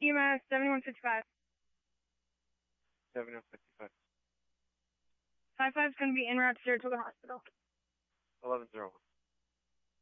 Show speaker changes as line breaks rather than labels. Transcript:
EMS 7155.
7155.
55 is going to be en route to Saratoga Hospital.
1101.